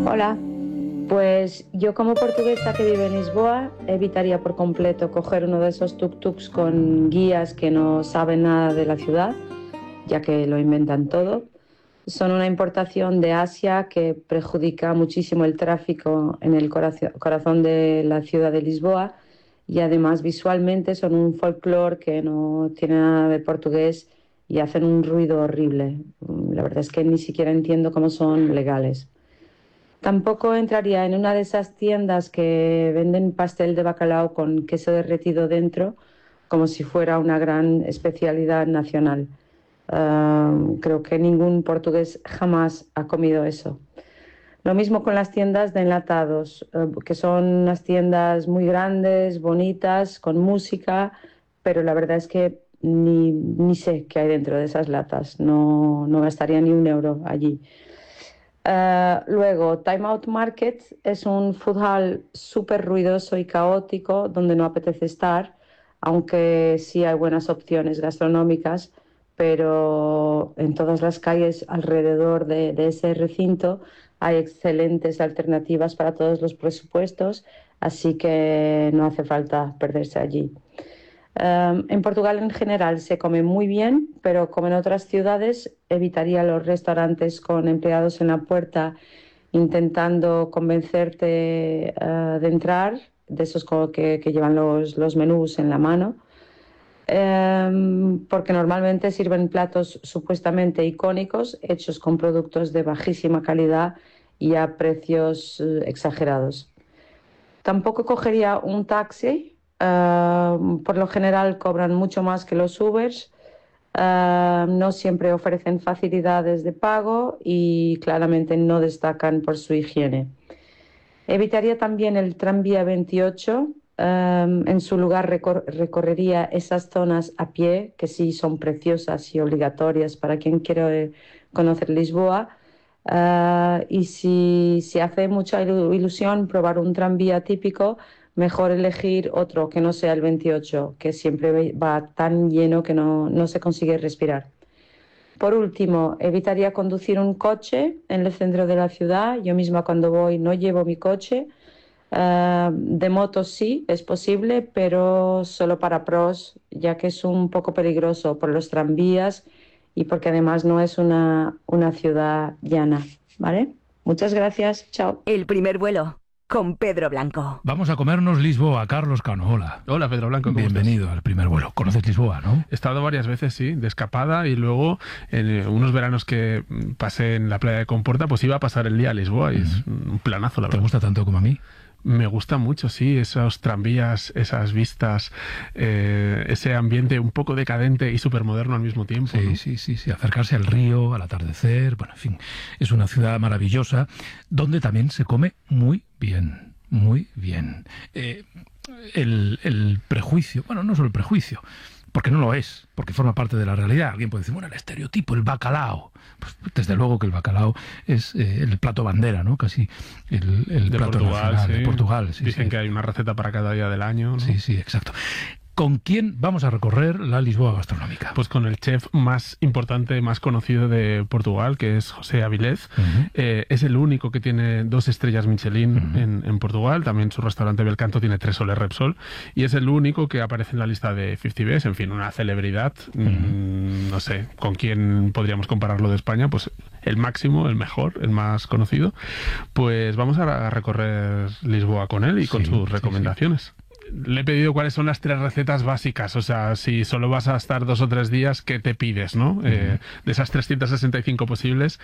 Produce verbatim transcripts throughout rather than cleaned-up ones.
Hola, pues yo como portuguesa que vive en Lisboa evitaría por completo coger uno de esos tuk-tuks con guías que no saben nada de la ciudad, ya que lo inventan todo. Son una importación de Asia que perjudica muchísimo el tráfico en el corazón de la ciudad de Lisboa y además visualmente son un folclore que no tiene nada de portugués y hacen un ruido horrible. La verdad es que ni siquiera entiendo cómo son legales. Tampoco entraría en una de esas tiendas que venden pastel de bacalao con queso derretido dentro, como si fuera una gran especialidad nacional. Uh, creo que ningún portugués jamás ha comido eso. Lo mismo con las tiendas de enlatados, uh, que son unas tiendas muy grandes, bonitas, con música, pero la verdad es que ni, ni sé qué hay dentro de esas latas. No, no gastaría ni un euro allí. Uh, luego, Time Out Market es un food hall súper ruidoso y caótico donde no apetece estar, aunque sí hay buenas opciones gastronómicas, pero en todas las calles alrededor de, de ese recinto hay excelentes alternativas para todos los presupuestos, así que no hace falta perderse allí. Um, en Portugal en general se come muy bien, pero como en otras ciudades evitaría los restaurantes con empleados en la puerta intentando convencerte uh, de entrar, de esos que, que llevan los, los menús en la mano, um, porque normalmente sirven platos supuestamente icónicos hechos con productos de bajísima calidad y a precios uh, exagerados. Tampoco cogería un taxi. Uh, por lo general cobran mucho más que los Ubers, uh, no siempre ofrecen facilidades de pago y claramente no destacan por su higiene. Evitaría también el tranvía veintiocho, um, en su lugar recor- recorrería esas zonas a pie que sí son preciosas y obligatorias para quien quiere conocer Lisboa. Uh, y si, si hace mucha ilusión probar un tranvía típico, mejor elegir otro que no sea el veintiocho, que siempre va tan lleno que no, no se consigue respirar. Por último, evitaría conducir un coche en el centro de la ciudad. Yo misma cuando voy no llevo mi coche. Uh, de moto sí, es posible, pero solo para pros, ya que es un poco peligroso por los tranvías y porque además no es una, una ciudad llana, ¿vale? Muchas gracias, chao. El primer vuelo, con Pedro Blanco. Vamos a comernos Lisboa. Carlos Cano, hola. Hola, Pedro Blanco, ¿cómo Bienvenido estás? al primer vuelo. ¿Conoces Lisboa, no? He estado varias veces, sí, de escapada, y luego en unos veranos que pasé en la playa de Comporta, pues iba a pasar el día a Lisboa y uh-huh. es un planazo, la verdad. ¿Te gusta tanto como a mí? Me gusta mucho, sí, esos tranvías, esas vistas, eh, ese ambiente un poco decadente y supermoderno al mismo tiempo. Sí, ¿no? sí, sí, sí, acercarse al río, al atardecer, bueno, en fin, es una ciudad maravillosa donde también se come muy bien, muy bien. Eh, el, el prejuicio, bueno, no solo el prejuicio, porque no lo es, porque forma parte de la realidad. Alguien puede decir, bueno, el estereotipo, el bacalao. Pues desde luego que el bacalao es eh, el plato bandera, ¿no? Casi el, el de plato Portugal, nacional sí. de Portugal. Sí, Dicen sí. que hay una receta para cada día del año, ¿no? Sí, sí, exacto. ¿Con quién vamos a recorrer la Lisboa gastronómica? Pues con el chef más importante, más conocido de Portugal, que es José Avilés. Uh-huh. Eh, es el único que tiene dos estrellas Michelin uh-huh. en, en Portugal. También su restaurante Belcanto tiene tres soles Repsol. Y es el único que aparece en la lista de cincuenta Best. En fin, una celebridad. Uh-huh. Mm, no sé, ¿con quién podríamos compararlo de España? Pues el máximo, el mejor, el más conocido. Pues vamos a recorrer Lisboa con él y con sí, sus recomendaciones. Sí, sí. Le he pedido cuáles son las tres recetas básicas, o sea, si solo vas a estar dos o tres días, ¿qué te pides, no? Uh-huh. Eh, de esas trescientas sesenta y cinco posibles,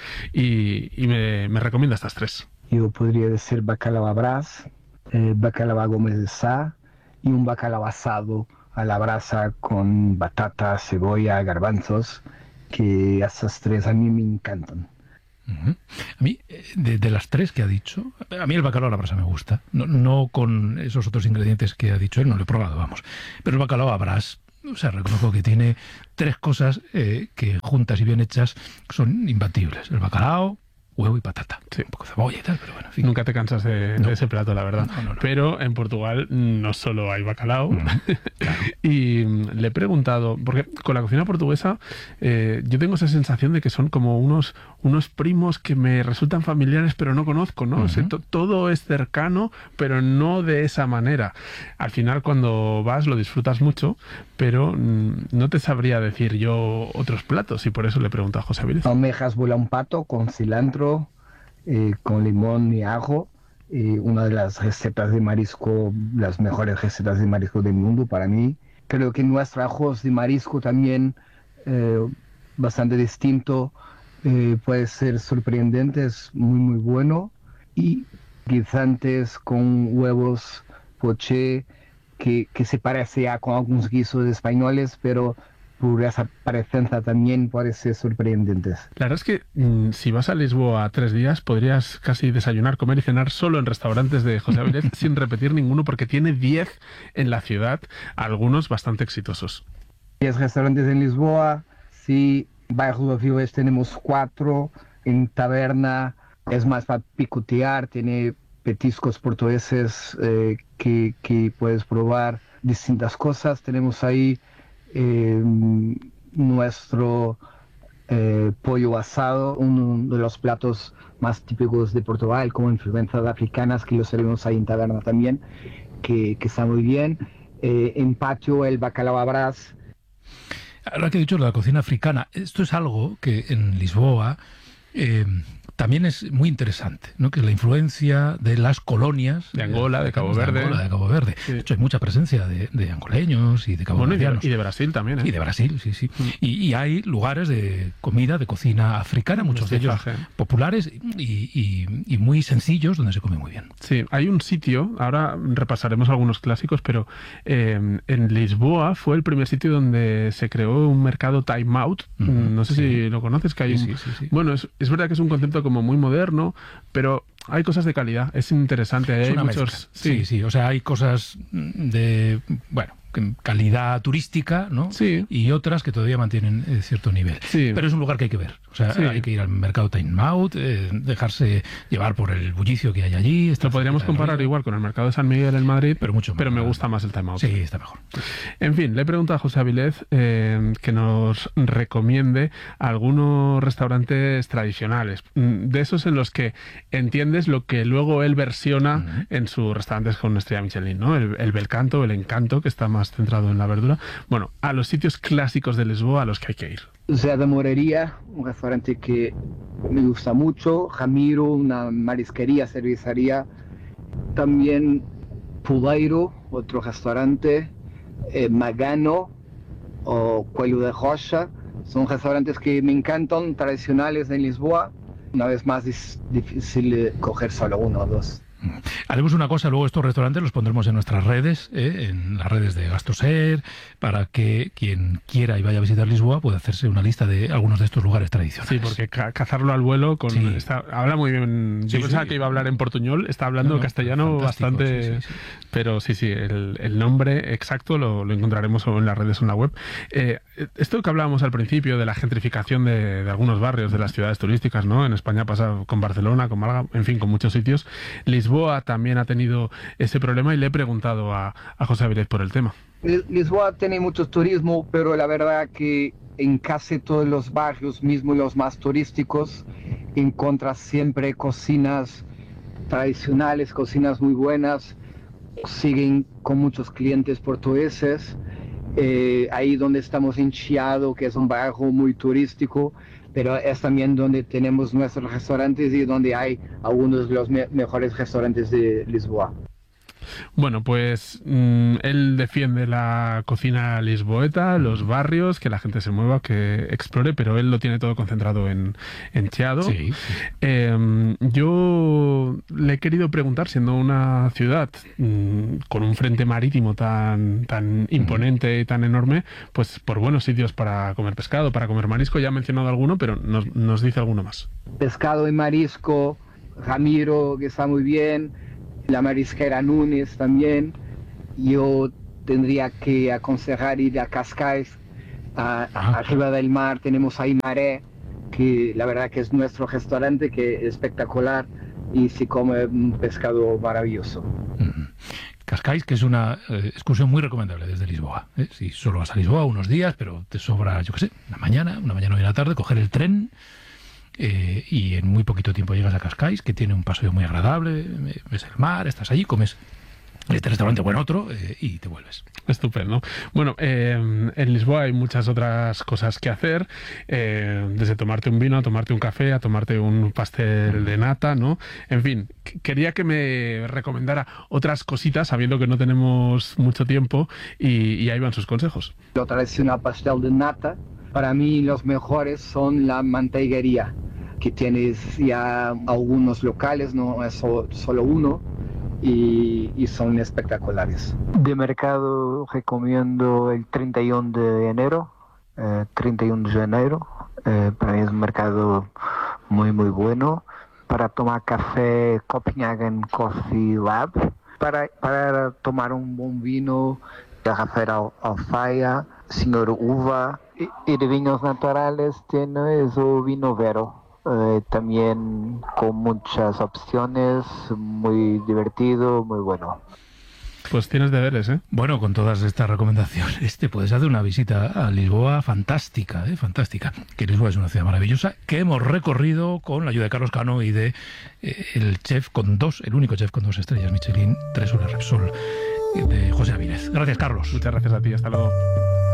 y, y me, me recomienda estas tres. Yo podría decir bacalao a brás, eh, bacalao a goma de sá y un bacalao asado a la brasa con batata, cebolla, garbanzos, que esas tres a mí me encantan. Uh-huh. A mí, de, de las tres que ha dicho, a mí el bacalao a la brasa me gusta, no, no con esos otros ingredientes que ha dicho él, no lo he probado, vamos, pero el bacalao a brás, o sea, reconozco que tiene tres cosas eh, que juntas y bien hechas son imbatibles: el bacalao, huevo y patata. Sí. Un poco de cebolla y tal, pero bueno, en fin. Nunca te cansas de, no. de ese plato, la verdad. No, no, no. Pero en Portugal no solo hay bacalao. Mm, claro. Y le he preguntado, porque con la cocina portuguesa eh, yo tengo esa sensación de que son como unos unos primos que me resultan familiares pero no conozco, ¿no? Uh-huh. O sea, to- todo es cercano, pero no de esa manera. Al final, cuando vas, lo disfrutas mucho, pero mmm, no te sabría decir yo otros platos, y por eso le pregunto a José Avilés. Almejas bola un pato con cilantro, eh, con limón y ajo. Eh, una de las recetas de marisco, las mejores recetas de marisco del mundo para mí. Creo que nuestro ajos de marisco también eh, bastante distinto, eh, puede ser sorprendente, es muy muy bueno. Y guisantes con huevos poché, que, que se parece a con algunos guisos españoles, pero por esa parecenza también puede ser sorprendentes. La verdad es que mmm, si vas a Lisboa tres días, podrías casi desayunar, comer y cenar solo en restaurantes de José Avilés sin repetir ninguno, porque tiene diez en la ciudad, algunos bastante exitosos. diez restaurantes en Lisboa, sí, Bairro do Avilés tenemos cuatro, en Taberna es más para picotear, tiene petiscos portugueses eh, que, que puedes probar distintas cosas. Tenemos ahí eh, nuestro eh, pollo asado, uno de los platos más típicos de Portugal, como influencias africanas, que lo servimos ahí en Taberna también, que, que está muy bien. Eh, en patio el bacalao à brás. Ahora que he dicho de la cocina africana, esto es algo que en Lisboa eh, también es muy interesante, ¿no? Que es la influencia de las colonias de Angola, de Cabo de Verde. Angola, de Cabo Verde. Sí. De hecho, hay mucha presencia de, de angoleños y de bueno, y, de, caboverdianos. y de Brasil también, ¿eh? Y de Brasil, sí, sí. Mm. Y, y hay lugares de comida, de cocina africana, muchos de ellos populares y, y, y muy sencillos, donde se come muy bien. Sí, hay un sitio, ahora repasaremos algunos clásicos, pero eh, en Lisboa fue el primer sitio donde se creó un mercado time out. Mm, no sé sí. si lo conoces, que hay sí, un... sí, sí, sí. Bueno, es, es verdad que es un concepto como muy moderno, pero hay cosas de calidad, es interesante. Es hay una muchos... sí. sí, sí, o sea, hay cosas de, bueno, calidad turística, ¿no? Sí. Y otras que todavía mantienen eh, cierto nivel. Sí. Pero es un lugar que hay que ver. O sea, sí. hay que ir al mercado Time Out, eh, dejarse llevar por el bullicio que hay allí. Lo podríamos comparar río. igual con el mercado de San Miguel en Madrid, pero mucho más. Pero me gusta más el Time Out. Sí, está mejor. En fin, le he preguntado a José Avilés eh, que nos recomiende algunos restaurantes tradicionales, de esos en los que entiendes lo que luego él versiona uh-huh. en sus restaurantes con estrella Michelin, ¿no? El, el Belcanto, el Encanto, que está más más centrado en la verdura. Bueno, a los sitios clásicos de Lisboa a los que hay que ir. Zé da Morería, un restaurante que me gusta mucho. Ramiro, una marisquería, cervecería. También Puleiro, otro restaurante. Eh, Magano o Coelho de Rocha. Son restaurantes que me encantan, tradicionales en Lisboa. Una vez más es difícil coger solo uno o dos. Haremos una cosa, luego estos restaurantes los pondremos en nuestras redes, ¿eh? en las redes de Gastoser, para que quien quiera y vaya a visitar Lisboa pueda hacerse una lista de algunos de estos lugares tradicionales. Sí, porque ca cazarlo al vuelo con sí. está, habla muy bien. Yo sí, pensaba sí. que iba a hablar en portuñol, está hablando no, no, castellano bastante, sí, sí, sí. pero sí, sí, el, el nombre exacto lo, lo encontraremos en las redes o en la web. Eh, esto que hablábamos al principio de la gentrificación de, de algunos barrios de las ciudades turísticas, ¿no? En España pasa con Barcelona, con Málaga, en fin, con muchos sitios. Lisboa también ha tenido ese problema y le he preguntado a, a José Avilés por el tema. Lisboa tiene mucho turismo, pero la verdad que en casi todos los barrios, mismo los más turísticos, encuentras siempre cocinas tradicionales, cocinas muy buenas, siguen con muchos clientes portugueses. Eh, ahí donde estamos en Chiado, que es un barrio muy turístico, pero es también donde tenemos nuestros restaurantes y donde hay algunos de los me mejores restaurantes de Lisboa. Bueno, pues mmm, él defiende la cocina lisboeta, los barrios, que la gente se mueva, que explore, pero él lo tiene todo concentrado en, en Chiado. Sí. Eh, yo le he querido preguntar, siendo una ciudad mmm, con un frente marítimo tan, tan imponente y tan enorme, pues por buenos sitios para comer pescado, para comer marisco. Ya ha mencionado alguno, pero nos, nos dice alguno más. Pescado y marisco, Ramiro, que está muy bien. La marisquera Núñez también. Yo tendría que aconsejar ir a Cascais, a, a, arriba del mar tenemos ahí Maré, que la verdad que es nuestro restaurante, que es espectacular y se come un pescado maravilloso. Mm-hmm. Cascais, que es una eh, excursión muy recomendable desde Lisboa. ¿eh? Si solo vas a Lisboa unos días, pero te sobra, yo qué sé, una mañana, una mañana y una tarde, coger el tren eh, y en muy poquito tiempo llegas a Cascais, que tiene un paseo muy agradable, ves el mar, estás allí, comes este restaurante o en otro eh, y te vuelves. Estupendo. Bueno, eh, en Lisboa hay muchas otras cosas que hacer, eh, desde tomarte un vino, a tomarte un café, a tomarte un pastel de nata, ¿no? En fin, quería que me recomendara otras cositas, sabiendo que no tenemos mucho tiempo, y, y ahí van sus consejos. Lo tradicional pastel de nata, para mí los mejores son la manteiguería, que tienes ya algunos locales, no es solo, solo uno. Y, y son espectaculares. De mercado recomiendo el treinta y uno de enero, eh, treinta y uno de enero, eh, para mí es un mercado muy muy bueno. Para tomar café, Copenhagen Coffee Lab. Para, para tomar un buen vino, Garrafeira Alfaia, Senhor Uva. Y, y de vinos naturales tienes el vino Vero. Eh, también con muchas opciones, muy divertido, muy bueno. Pues tienes deberes, ¿eh? Bueno, con todas estas recomendaciones te puedes hacer una visita a Lisboa fantástica, ¿eh? Fantástica. Que Lisboa es una ciudad maravillosa que hemos recorrido con la ayuda de Carlos Cano y de eh, el chef con dos, el único chef con dos estrellas Michelin, tres horas Repsol, de José Avilés. Gracias, Carlos. Muchas gracias a ti, hasta luego.